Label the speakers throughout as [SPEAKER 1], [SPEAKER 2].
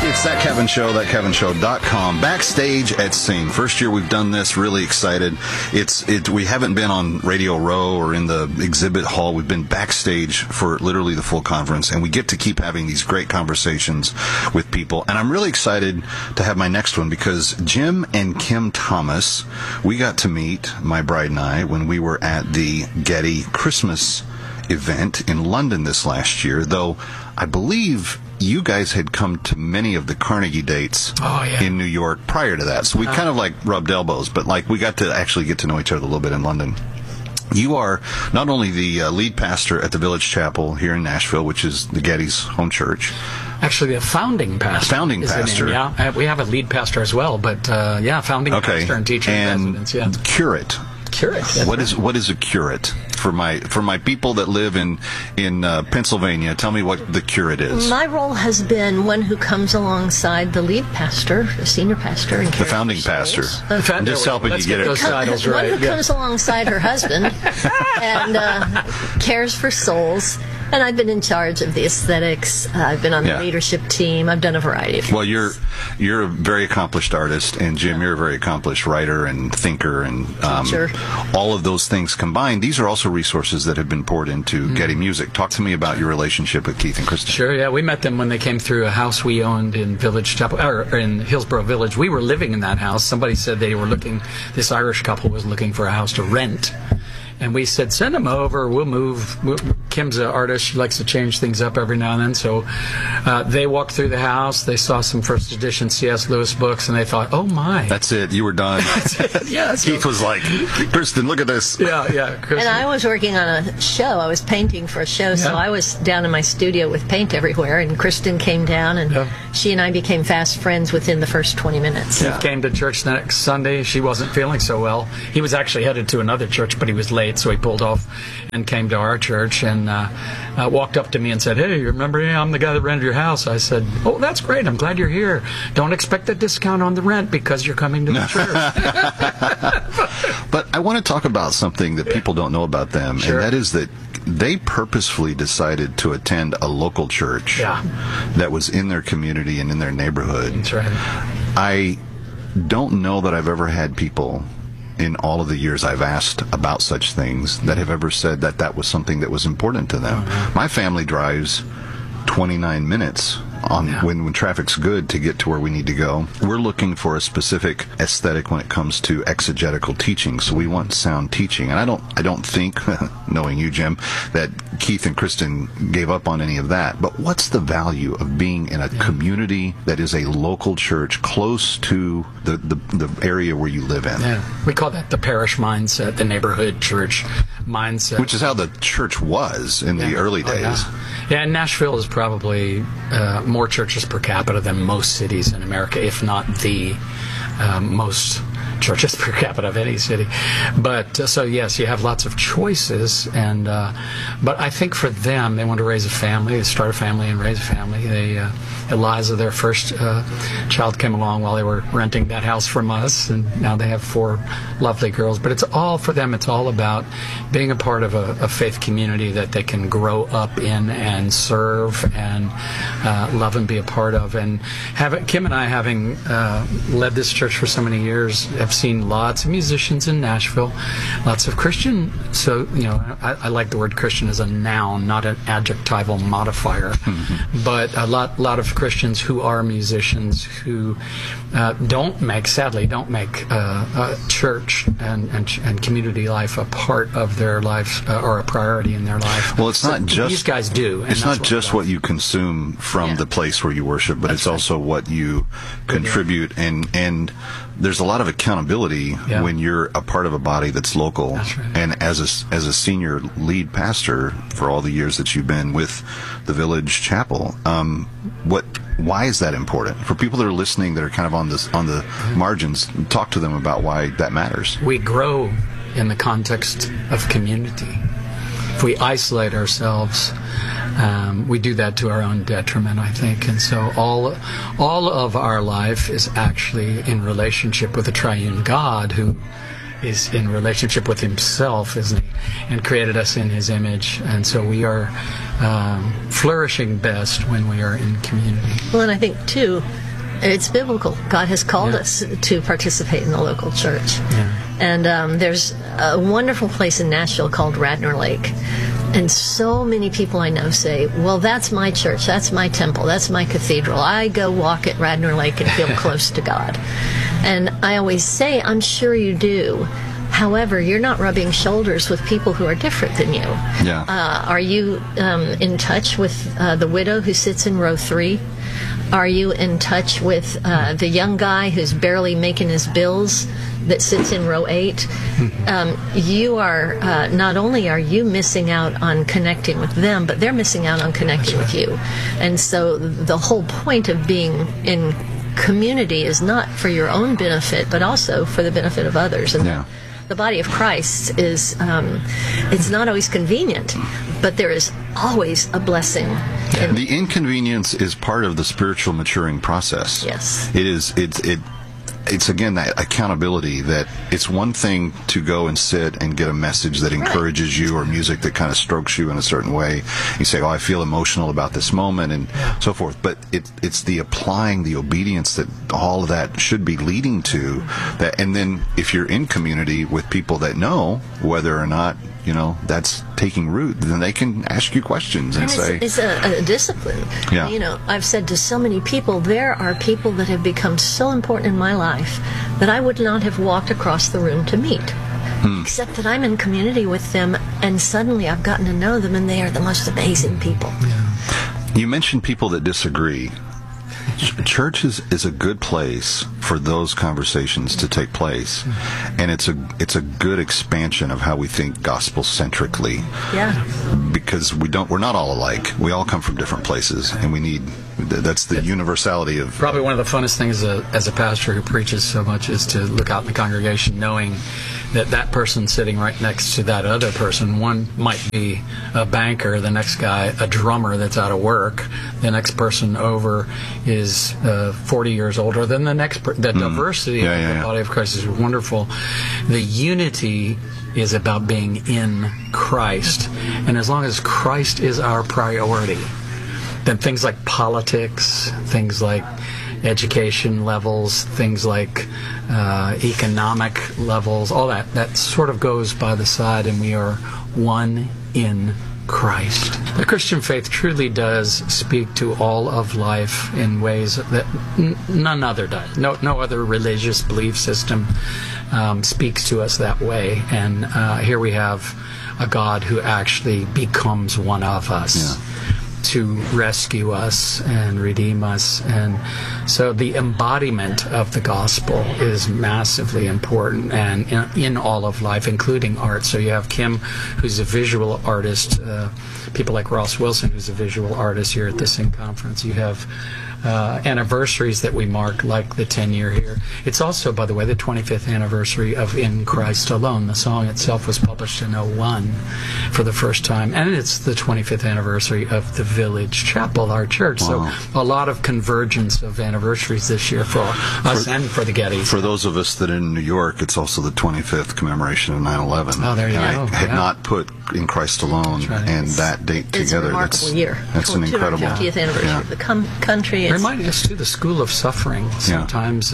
[SPEAKER 1] It's That Kevin Show, thatkevinshow.com. Backstage at Sing. First year we've done this, really excited. We haven't been on Radio Row or in the exhibit hall. We've been backstage for literally the full conference, and we get to keep having these great conversations with people. And I'm really excited to have my next one because Jim and Kim Thomas, we got to meet, my bride and I, when we were at the Getty Christmas event in London this last year, though I believe you guys had come to many of the Carnegie dates in New York prior to that. So we kind of like rubbed elbows, but like we got to actually get to know each other a little bit in London. You are not only the lead pastor at the Village Chapel here in Nashville, which is the Getty's home church.
[SPEAKER 2] Actually, the founding pastor.
[SPEAKER 1] Founding pastor.
[SPEAKER 2] Yeah, we have a lead pastor as well, but founding pastor and teaching residence. Yeah.
[SPEAKER 1] Curate.
[SPEAKER 2] Curate.
[SPEAKER 1] What is a curate? For my people that live in Pennsylvania, tell me what the curate is.
[SPEAKER 3] My role has been one who comes alongside the lead pastor, the senior pastor, and
[SPEAKER 1] the founding pastor. I'm just helping you get
[SPEAKER 2] those titles right.
[SPEAKER 3] One who comes alongside her husband and cares for souls. And I've been in charge of the aesthetics. I've been on the leadership team. I've done a variety of things.
[SPEAKER 1] Well, you're a very accomplished artist, and Jim, you're a very accomplished writer and thinker, and all of those things combined. These are also resources that have been poured into Getty Music. Talk to me about your relationship with Keith and Kristen.
[SPEAKER 2] Sure, yeah. We met them when they came through a house we owned in Village Chapel, or in Hillsborough Village. We were living in that house. Somebody said this Irish couple was looking for a house to rent. And we said, send them over, we'll move. Kim's an artist, she likes to change things up every now and then. So they walked through the house, they saw some first edition C.S. Lewis books, and they thought, oh my.
[SPEAKER 1] That's it, you were done.
[SPEAKER 2] Yeah,
[SPEAKER 1] Keith was like, Kristen, look at this.
[SPEAKER 2] Yeah. Kristen.
[SPEAKER 3] And I was working on a show, I was painting for a show, so I was down in my studio with paint everywhere, and Kristen came down, and she and I became fast friends within the first 20 minutes.
[SPEAKER 2] Keith came to church the next Sunday, she wasn't feeling so well. He was actually headed to another church, but he was late. So he pulled off and came to our church and walked up to me and said, hey, you remember me? I'm the guy that rented your house. I said, oh, that's great. I'm glad you're here. Don't expect a discount on the rent because you're coming to the church.
[SPEAKER 1] But I want to talk about something that people don't know about them, and that is that they purposefully decided to attend a local church that was in their community and in their neighborhood.
[SPEAKER 2] That's right.
[SPEAKER 1] I don't know that I've ever had people in all of the years I've asked about such things that have ever said that that was something that was important to them. My family drives 29 minutes when traffic's good to get to where we need to go. We're looking for a specific aesthetic when it comes to exegetical teaching, so we want sound teaching. And I don't think, knowing you, Jim, that Keith and Kristen gave up on any of that. But what's the value of being in a community that is a local church close to the area where you live in?
[SPEAKER 2] Yeah. We call that the parish mindset, the neighborhood church mindset.
[SPEAKER 1] Which is how the church was in the early days.
[SPEAKER 2] Yeah, and Nashville is probably more churches per capita than most cities in America, if not the most churches per capita of any city. But so yes, you have lots of choices, and but I think for them, they want to raise a family, start a family and raise a family. Eliza, their first child, came along while they were renting that house from us, and now they have 4 lovely girls. But it's all for them. It's all about being a part of a faith community that they can grow up in and serve and love and be a part of. And Kim and I, having led this church for so many years, have seen lots of musicians in Nashville, lots of Christian. So I like the word Christian as a noun, not an adjectival modifier. But a lot of Christians who are musicians who sadly don't make church and community life a part of their life or a priority in their life.
[SPEAKER 1] Well, it's not just
[SPEAKER 2] these guys do.
[SPEAKER 1] It's not just what you consume from the place where you worship, but it's also what you contribute, and there's a lot of accountability when you're a part of a body that's local.
[SPEAKER 2] That's right.
[SPEAKER 1] And as a senior lead pastor for all the years that you've been with the Village Chapel, why is that important for people that are listening that are kind of on the margins? Talk to them about why that matters.
[SPEAKER 2] We grow in the context of community. If we isolate ourselves, we do that to our own detriment, I think. And so all of our life is actually in relationship with the triune God, who is in relationship with himself, isn't he? And created us in his image. And so we are flourishing best when we are in community.
[SPEAKER 3] Well, and I think, too, it's biblical. God has called us to participate in the local church.
[SPEAKER 2] Yeah.
[SPEAKER 3] And there's a wonderful place in Nashville called Radnor Lake. And so many people I know say, well, that's my church, that's my temple, that's my cathedral. I go walk at Radnor Lake and feel close to God. And I always say, I'm sure you do. However, you're not rubbing shoulders with people who are different than you.
[SPEAKER 1] Yeah.
[SPEAKER 3] Are you in touch with the widow who sits in row 3? Are you in touch with the young guy who's barely making his bills that sits in row 8? You are, not only are you missing out on connecting with them, but they're missing out on connecting with you. And so the whole point of being in community is not for your own benefit, but also for the benefit of others. And the body of Christ is, it's not always convenient, but there is always a blessing.
[SPEAKER 1] The inconvenience is part of the spiritual maturing process.
[SPEAKER 3] Yes.
[SPEAKER 1] It is. It's again that accountability, that it's one thing to go and sit and get a message that encourages you, or music that kind of strokes you in a certain way. You say, oh, I feel emotional about this moment, and so forth. But it's the applying, the obedience that all of that should be leading to. That, and then if you're in community with people that know whether or not, you know, that's taking root, then they can ask you questions and say...
[SPEAKER 3] It's a discipline.
[SPEAKER 1] Yeah.
[SPEAKER 3] You know, I've said to so many people, there are people that have become so important in my life that I would not have walked across the room to meet. Except that I'm in community with them, and suddenly I've gotten to know them, and they are the most amazing people.
[SPEAKER 1] You mentioned people that disagree. Church is a good place for those conversations to take place, and it's a good expansion of how we think gospel-centrically.
[SPEAKER 3] Yeah.
[SPEAKER 1] Because we're not all alike. We all come from different places, and we need, that's the universality of...
[SPEAKER 2] Probably one of the funnest things as a pastor who preaches so much is to look out in the congregation knowing that person sitting right next to that other person, one might be a banker, the next guy a drummer that's out of work, the next person over is 40 years older than the next the diversity of the body of Christ is wonderful. The unity is about being in Christ, and as long as Christ is our priority, then things like politics, things like education levels, things like economic levels, all that sort of goes by the side, and we are one in Christ. The Christian faith truly does speak to all of life in ways that none other does. No other religious belief system speaks to us that way. And here we have a God who actually becomes one of us. To rescue us and redeem us. And so the embodiment of the gospel is massively important, and in all of life, including art. So you have Kim, who's a visual artist, people like Ross Wilson, who's a visual artist here at the Sing Conference. You have anniversaries that we mark, like the 10-year here. It's also, by the way, the 25th anniversary of In Christ Alone. The song itself was published in 2001 for the first time, and it's the 25th anniversary of the Village Chapel, our church.
[SPEAKER 1] Wow.
[SPEAKER 2] So a lot of convergence of anniversaries this year for us and for the Gettys.
[SPEAKER 1] For those of us that are in New York, it's also the 25th commemoration of 9/11.
[SPEAKER 2] Oh, there you go.
[SPEAKER 1] I had not put In Christ Alone and that date together.
[SPEAKER 3] It's a remarkable year.
[SPEAKER 1] That's an incredible...
[SPEAKER 3] 250th anniversary of the country.
[SPEAKER 2] Reminding us too, the school of suffering. Sometimes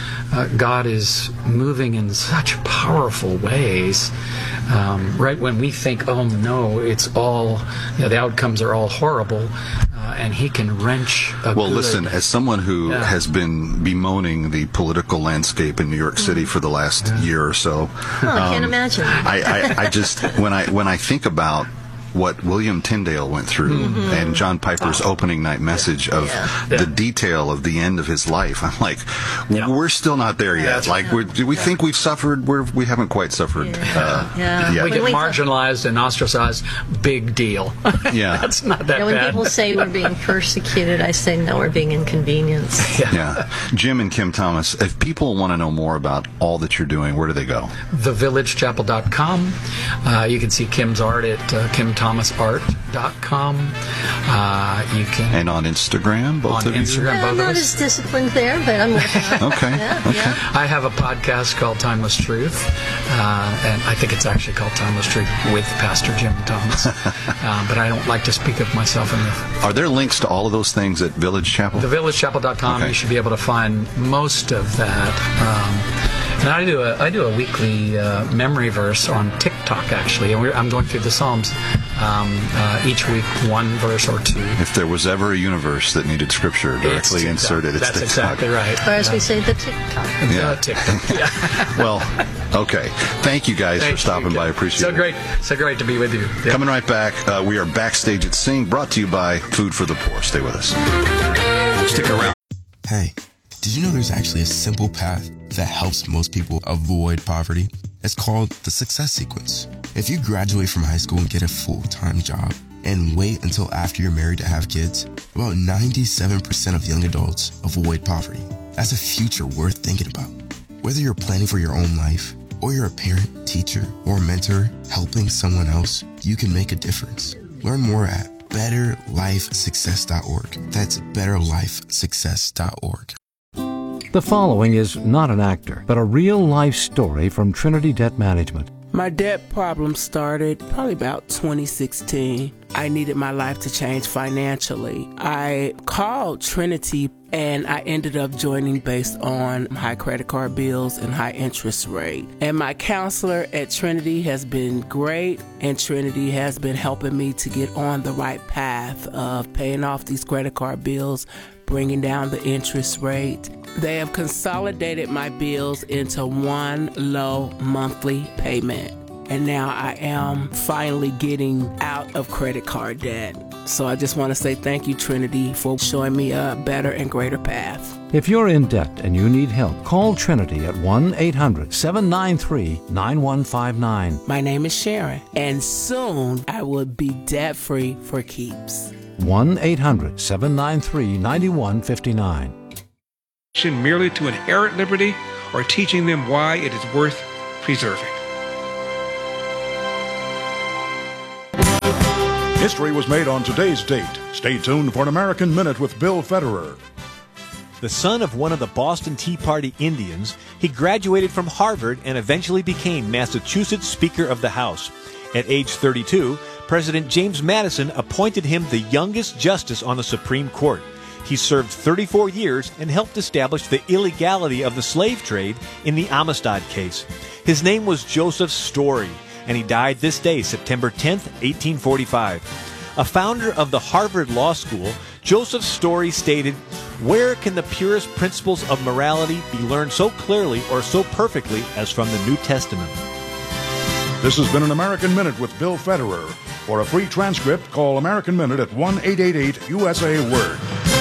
[SPEAKER 2] God is moving in such powerful ways. Right when we think, oh no, it's all, the outcomes are all horrible, and He can wrench a
[SPEAKER 1] Well,
[SPEAKER 2] good...
[SPEAKER 1] listen, as someone who has been bemoaning the political landscape in New York City for the last year or so,
[SPEAKER 3] I can't imagine.
[SPEAKER 1] I just, when I think about what William Tyndale went through and John Piper's opening night message of the detail of the end of his life, I'm like, we're still not there yet. Like, do we think we've suffered? We haven't quite suffered yet.
[SPEAKER 2] We get marginalized and ostracized. Big deal. That's not that
[SPEAKER 3] when
[SPEAKER 2] bad.
[SPEAKER 3] people say we're being persecuted, I say no, we're being inconvenienced.
[SPEAKER 1] Jim and Kim Thomas, if people want to know more about all that you're doing, where do they go?
[SPEAKER 2] TheVillageChapel.com. You can see Kim's art at Kim Thomas thomasart.com. You can...
[SPEAKER 1] And on Instagram, both of you?
[SPEAKER 2] On Instagram, both
[SPEAKER 3] I'm
[SPEAKER 2] of
[SPEAKER 3] not
[SPEAKER 2] us.
[SPEAKER 3] as disciplined there, but I'm working on it.
[SPEAKER 1] Okay.
[SPEAKER 3] Yeah.
[SPEAKER 2] I have a podcast called Timeless Truth, and I think it's actually called Timeless Truth with Pastor Jim Thomas. But I don't like to speak of myself in the...
[SPEAKER 1] Are there links to all of those things at Village Chapel?
[SPEAKER 2] TheVillageChapel.com.
[SPEAKER 1] Okay.
[SPEAKER 2] You should be able to find most of that. And I do a weekly memory verse on TikTok, actually. And I'm going through the Psalms each week, one verse or two.
[SPEAKER 1] If there was ever a universe that needed scripture directly inserted, it's
[SPEAKER 2] That's
[SPEAKER 1] TikTok.
[SPEAKER 2] exactly right.
[SPEAKER 3] Or as we say, the TikTok.
[SPEAKER 1] Yeah.
[SPEAKER 2] TikTok. Yeah.
[SPEAKER 1] Well, okay. Thank you guys for stopping by. I appreciate it.
[SPEAKER 2] So great to be with you. Yeah.
[SPEAKER 1] Coming right back, we are backstage at Sing, brought to you by Food for the Poor. Stay with us. Stick around.
[SPEAKER 4] Hey, did you know there's actually a simple path that helps most people avoid poverty? It's called the Success Sequence. If you graduate from high school and get a full-time job and wait until after you're married to have kids, about 97% of young adults avoid poverty. That's a future worth thinking about. Whether you're planning for your own life, or you're a parent, teacher, or mentor helping someone else, you can make a difference. Learn more at betterlifesuccess.org. That's betterlifesuccess.org.
[SPEAKER 5] The following is not an actor, but a real-life story from Trinity Debt Management.
[SPEAKER 6] My debt problem started probably about 2016. I needed my life to change financially. I called Trinity and I ended up joining based on high credit card bills and high interest rate. And my counselor at Trinity has been great, and Trinity has been helping me to get on the right path of paying off these credit card bills, bringing down the interest rate. They have consolidated my bills into one low monthly payment. And now I am finally getting out of credit card debt. So I just want to say thank you, Trinity, for showing me a better and greater path.
[SPEAKER 5] If you're in debt and you need help, call Trinity at 1-800-793-9159.
[SPEAKER 6] My name is Sharon, and soon I will be debt-free for keeps.
[SPEAKER 5] 1-800-793-9159.
[SPEAKER 7] Merely to inherit liberty or teaching them why it is worth preserving.
[SPEAKER 8] History was made on today's date. Stay tuned for an American Minute with Bill Federer.
[SPEAKER 9] The son of one of the Boston Tea Party Indians, he graduated from Harvard and eventually became Massachusetts Speaker of the House. At age 32, President James Madison appointed him the youngest justice on the Supreme Court. He served 34 years and helped establish the illegality of the slave trade in the Amistad case. His name was Joseph Story, and he died this day, September 10th, 1845. A founder of the Harvard Law School, Joseph Story stated, "Where can the purest principles of morality be learned so clearly or so perfectly as from the New Testament?"
[SPEAKER 8] This has been an American Minute with Bill Federer. For a free transcript, call American Minute at 1-888-USA-WORD.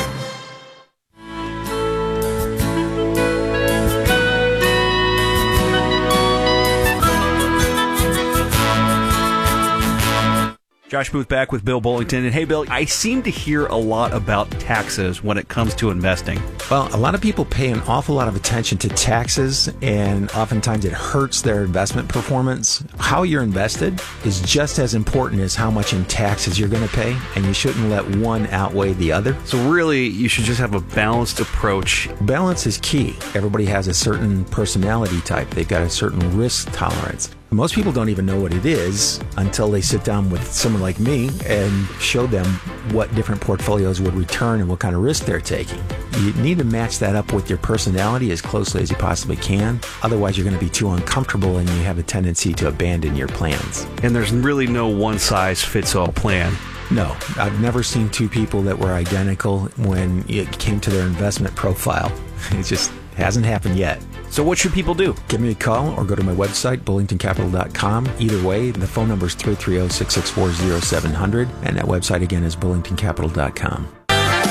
[SPEAKER 10] Josh Booth back with Bill Bullington. And hey, Bill, I seem to hear a lot about taxes when it comes to investing.
[SPEAKER 11] Well, a lot of people pay an awful lot of attention to taxes, and oftentimes it hurts their investment performance. How you're invested is just as important as how much in taxes you're going to pay, and you shouldn't let one outweigh the other.
[SPEAKER 10] So really, you should just have a balanced approach.
[SPEAKER 11] Balance is key. Everybody has a certain personality type. They've got a certain risk tolerance. Most people don't even know what it is until they sit down with someone like me and show them what different portfolios would return and what kind of risk they're taking. You need to match that up with your personality as closely as you possibly can. Otherwise, you're going to be too uncomfortable and you have a tendency to abandon your plans.
[SPEAKER 10] And there's really no one-size-fits-all plan.
[SPEAKER 11] No, I've never seen two people that were identical when it came to their investment profile. It just hasn't happened yet.
[SPEAKER 10] So what should people do?
[SPEAKER 11] Give me a call or go to my website, bullingtoncapital.com. Either way, the phone number is 330-664-0700, and that website again is bullingtoncapital.com.